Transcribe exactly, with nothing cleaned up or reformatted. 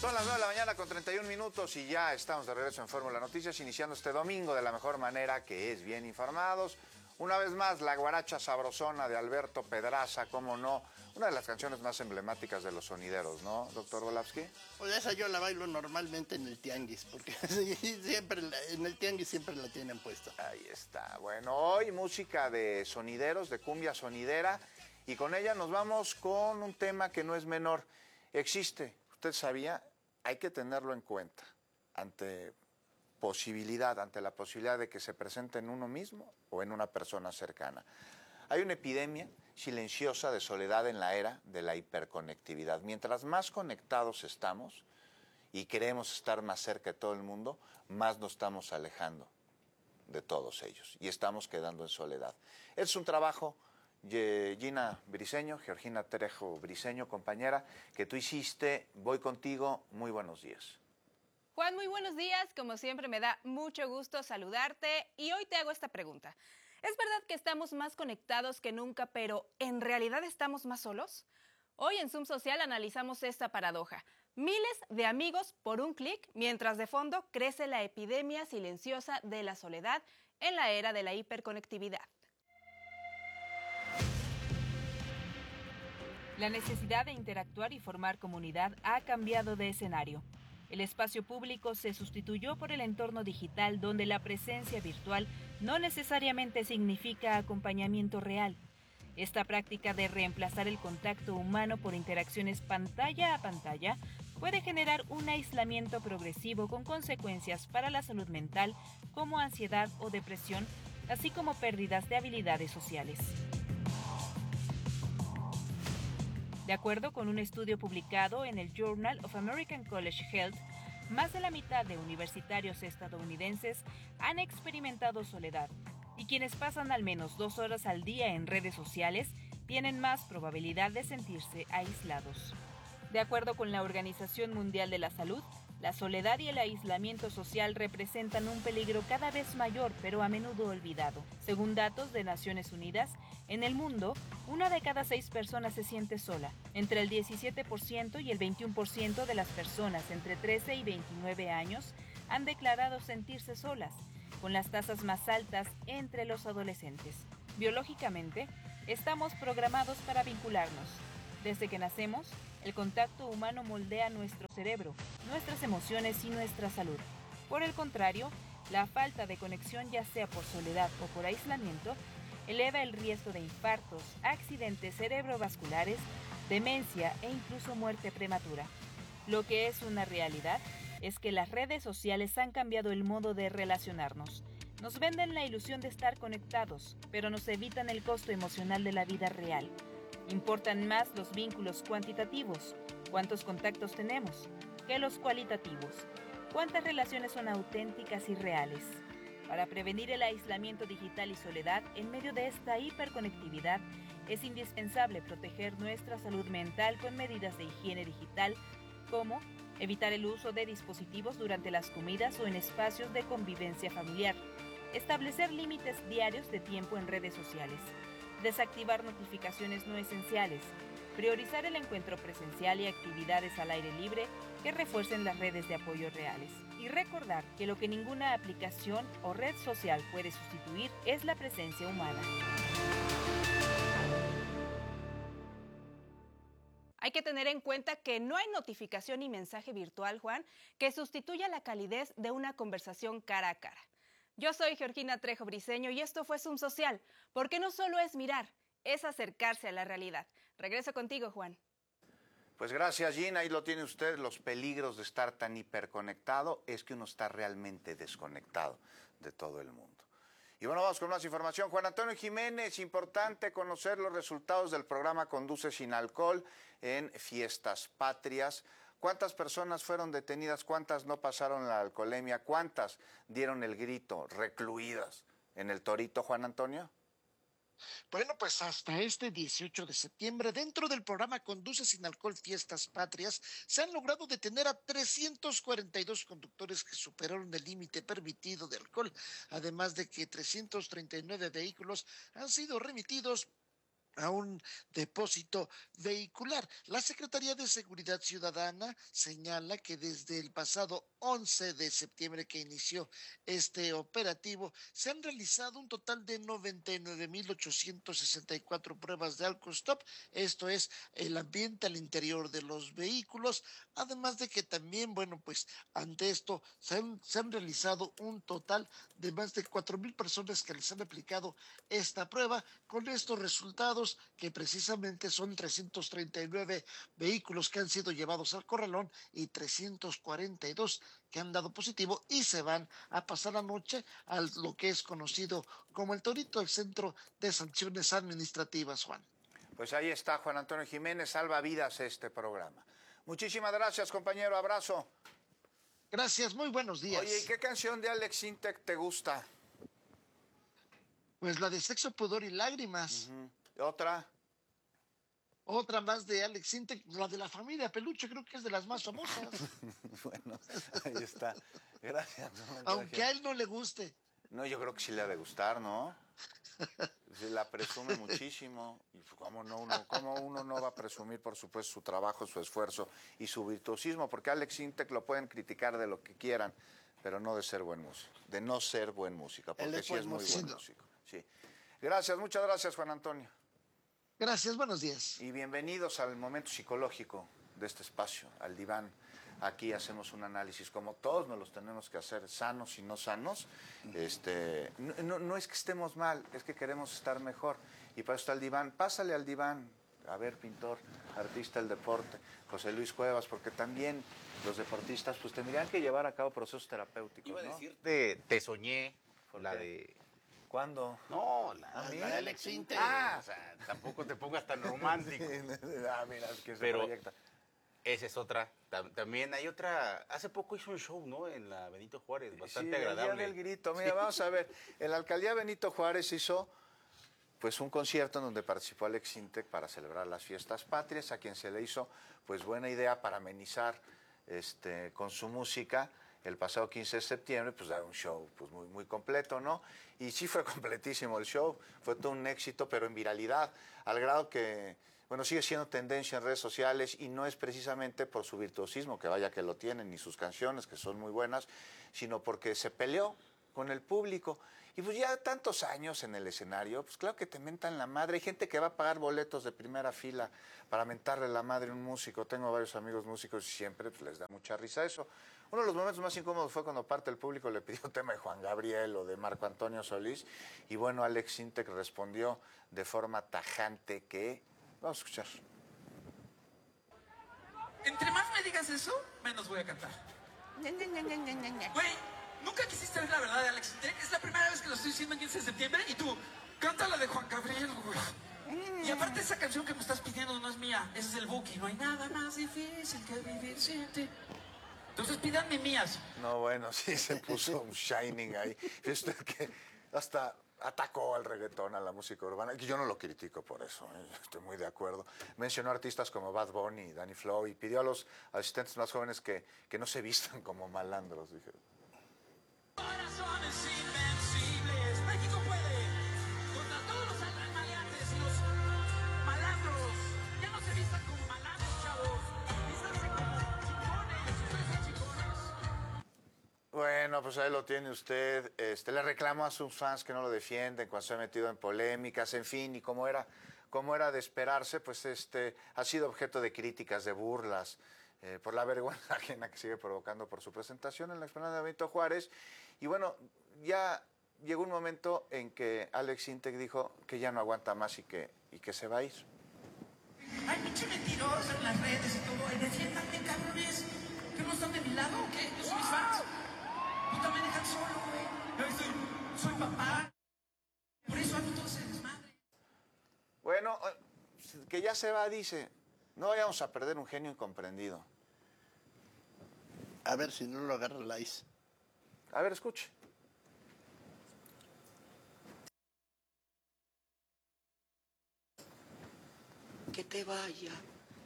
Son las nueve de la mañana con treinta y un minutos y ya estamos de regreso en Fórmula Noticias, iniciando este domingo de la mejor manera, que es bien informados. Una vez más, la guaracha sabrosona de Alberto Pedraza, cómo no, una de las canciones más emblemáticas de los sonideros, ¿no, doctor Volavsky? Pues esa yo la bailo normalmente en el tianguis, porque siempre en el tianguis siempre la tienen puesta. Ahí está. Bueno, hoy música de sonideros, de cumbia sonidera, y con ella nos vamos con un tema que no es menor. Existe, ¿usted sabía? Hay que tenerlo en cuenta ante posibilidad, ante la posibilidad de que se presente en uno mismo o en una persona cercana. Hay una epidemia silenciosa de soledad en la era de la hiperconectividad. Mientras más conectados estamos y queremos estar más cerca de todo el mundo, más nos estamos alejando de todos ellos y estamos quedando en soledad. Es un trabajo, Gina Briceño, Georgina Trejo Briceño, compañera, que tú hiciste. Voy contigo, muy buenos días. Juan, muy buenos días. Como siempre, me da mucho gusto saludarte y hoy te hago esta pregunta. ¿Es verdad que estamos más conectados que nunca, pero en realidad estamos más solos? Hoy en Zoom Social analizamos esta paradoja. Miles de amigos por un clic, mientras de fondo crece la epidemia silenciosa de la soledad en la era de la hiperconectividad. La necesidad de interactuar y formar comunidad ha cambiado de escenario. El espacio público se sustituyó por el entorno digital, donde la presencia virtual no necesariamente significa acompañamiento real. Esta práctica de reemplazar el contacto humano por interacciones pantalla a pantalla puede generar un aislamiento progresivo con consecuencias para la salud mental como ansiedad o depresión, así como pérdidas de habilidades sociales. De acuerdo con un estudio publicado en el Journal of American College Health, más de la mitad de universitarios estadounidenses han experimentado soledad, y quienes pasan al menos dos horas al día en redes sociales tienen más probabilidad de sentirse aislados. De acuerdo con la Organización Mundial de la Salud, la soledad y el aislamiento social representan un peligro cada vez mayor, pero a menudo olvidado. Según datos de Naciones Unidas, en el mundo, una de cada seis personas se siente sola. Entre el diecisiete por ciento y el veintiuno por ciento de las personas entre trece y veintinueve años han declarado sentirse solas, con las tasas más altas entre los adolescentes. Biológicamente, estamos programados para vincularnos. Desde que nacemos, el contacto humano moldea nuestro cerebro, nuestras emociones y nuestra salud. Por el contrario, la falta de conexión, ya sea por soledad o por aislamiento, eleva el riesgo de infartos, accidentes cerebrovasculares, demencia e incluso muerte prematura. Lo que es una realidad es que las redes sociales han cambiado el modo de relacionarnos. Nos venden la ilusión de estar conectados, pero nos evitan el costo emocional de la vida real. Importan más los vínculos cuantitativos, cuántos contactos tenemos, que los cualitativos, cuántas relaciones son auténticas y reales. Para prevenir el aislamiento digital y soledad en medio de esta hiperconectividad, es indispensable proteger nuestra salud mental con medidas de higiene digital, como evitar el uso de dispositivos durante las comidas o en espacios de convivencia familiar, establecer límites diarios de tiempo en redes sociales, desactivar notificaciones no esenciales, priorizar el encuentro presencial y actividades al aire libre que refuercen las redes de apoyo reales. Y recordar que lo que ninguna aplicación o red social puede sustituir es la presencia humana. Hay que tener en cuenta que no hay notificación ni mensaje virtual, Juan, que sustituya la calidez de una conversación cara a cara. Yo soy Georgina Trejo Briceño y esto fue Zoom Social, porque no solo es mirar, es acercarse a la realidad. Regreso contigo, Juan. Pues gracias, Gina. Ahí lo tiene usted. Los peligros de estar tan hiperconectado es que uno está realmente desconectado de todo el mundo. Y bueno, vamos con más información. Juan Antonio Jiménez, importante conocer los resultados del programa Conduce sin Alcohol en Fiestas Patrias. ¿Cuántas personas fueron detenidas? ¿Cuántas no pasaron la alcoholemia? ¿Cuántas dieron el grito recluidas en el Torito, Juan Antonio? Bueno, pues hasta este dieciocho de septiembre, dentro del programa Conduce sin Alcohol Fiestas Patrias, se han logrado detener a trescientos cuarenta y dos conductores que superaron el límite permitido de alcohol, además de que trescientos treinta y nueve vehículos han sido remitidos a un depósito vehicular. La Secretaría de Seguridad Ciudadana señala que desde el pasado once de septiembre que inició este operativo, se han realizado un total de noventa y nueve mil ochocientos sesenta y cuatro pruebas de alcohol-stop, esto es el ambiente al interior de los vehículos, además de que también, bueno, pues ante esto se han, se han realizado un total de más de cuatro mil personas que les han aplicado esta prueba, con estos resultados que precisamente son trescientos treinta y nueve vehículos que han sido llevados al corralón y trescientos cuarenta y dos que han dado positivo y se van a pasar la noche a lo que es conocido como el Torito, el Centro de Sanciones Administrativas, Juan. Pues ahí está Juan Antonio Jiménez, salva vidas este programa. Muchísimas gracias, compañero, abrazo. Gracias, muy buenos días. Oye, ¿y qué canción de Alex Intec te gusta? Pues la de Sexo, Pudor y Lágrimas. Uh-huh. ¿Otra? Otra más de Alex Intec, la de La Familia Peluche, creo que es de las más famosas. Bueno, ahí está. Gracias. Aunque a él no le guste. No, yo creo que sí le ha de gustar, ¿no? Se la presume muchísimo. Y cómo no, uno, cómo uno no va a presumir, por supuesto, su trabajo, su esfuerzo y su virtuosismo, porque Alex Intec lo pueden criticar de lo que quieran, pero no de ser buen músico, de no ser buen músico, porque sí es muy buen músico. Sí. Gracias, muchas gracias, Juan Antonio. Gracias, buenos días. Y bienvenidos al momento psicológico de este espacio, al diván. Aquí hacemos un análisis, como todos nos los tenemos que hacer, sanos y no sanos. Este, no, no es que estemos mal, es que queremos estar mejor. Y para eso está el diván. Pásale al diván. A ver, pintor, artista del deporte, José Luis Cuevas, porque también los deportistas pues tendrían que llevar a cabo procesos terapéuticos. Iba a ¿no? decirte, te soñé, la de... ¿Cuándo? No, la, ¿A mí? la de Alex Intec. Ah. O sea, tampoco te pongas tan romántico. Ah, mira, es que se Pero proyecta. esa es otra. También hay otra. Hace poco hizo un show, ¿no? En la Benito Juárez, bastante sí, agradable. El Día del Grito. Mira, Sí. vamos a ver. En la alcaldía Benito Juárez hizo pues un concierto en donde participó Alex Intec para celebrar las fiestas patrias, a quien se le hizo pues buena idea para amenizar este, con su música el pasado quince de septiembre, pues dar un show pues muy, muy completo, ¿no? Y sí fue completísimo el show, fue todo un éxito, pero en viralidad, al grado que, bueno, sigue siendo tendencia en redes sociales y no es precisamente por su virtuosismo, que vaya que lo tienen, ni sus canciones, que son muy buenas, sino porque se peleó con el público. Y pues ya tantos años en el escenario, pues claro que te mentan la madre. Hay gente que va a pagar boletos de primera fila para mentarle la madre a un músico. Tengo varios amigos músicos y siempre pues, les da mucha risa eso. Uno de los momentos más incómodos fue cuando parte del público le pidió un tema de Juan Gabriel o de Marco Antonio Solís. Y bueno, Alex Intec respondió de forma tajante que... Vamos a escuchar. Entre más me digas eso, menos voy a cantar. Güey, ¿nunca quisiste ver la verdad de Alex Intec? Es la primera vez que lo estoy diciendo en quince de septiembre y tú, canta la de Juan Gabriel, güey. Y aparte esa canción que me estás pidiendo no es mía, ese es el Buki. No hay nada más difícil que vivir sin ti. Entonces pídanme mías. No, bueno, sí se puso un shining ahí. Este que hasta atacó al reggaetón, a la música urbana. Y yo no lo critico por eso, ¿eh? Estoy muy de acuerdo. Mencionó artistas como Bad Bunny y Danny Flow y pidió a los asistentes más jóvenes que, que no se vistan como malandros, dije. Corazones invencibles, México puede. Contra todos los maleantes y los malandros. Ya no se vistan como malandros, chavos. Vístanse como chingones. Ustedes son chingones. Bueno, pues ahí lo tiene usted. Este, le reclamó a sus fans que no lo defienden cuando se ha metido en polémicas, en fin, y como era, como era de esperarse, pues este, ha sido objeto de críticas, de burlas, eh, por la vergüenza ajena que sigue provocando por su presentación en la explanada de Benito Juárez. Y bueno, ya llegó un momento en que Alex Intec dijo que ya no aguanta más y que, y que se va a ir. Hay mucho mentiroso en las redes y todo. Y defiéndanme, cabrones. ¿Que no están de mi lado o qué? Yo soy mis fans. Puta, me dejan solo, güey. Yo soy, soy papá. Por eso hago todo ese desmadre. Bueno, que ya se va, dice. No vayamos a perder un genio incomprendido. A ver si no lo agarra la ICE. A ver, escuche. Que te vaya